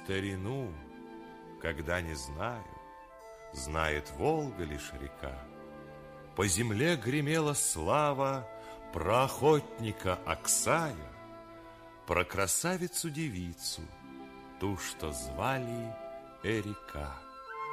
старину, когда не знаю, знает Волга лишь река. По земле гремела слава про охотника Аксая, про красавицу-девицу, ту, что звали Эрика.